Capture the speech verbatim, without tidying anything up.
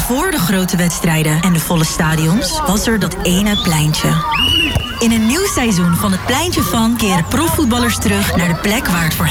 voor de grote wedstrijden en de volle stadions was er dat ene pleintje. In een nieuw seizoen van het Pleintje van keren profvoetballers terug naar de plek waar het voor hen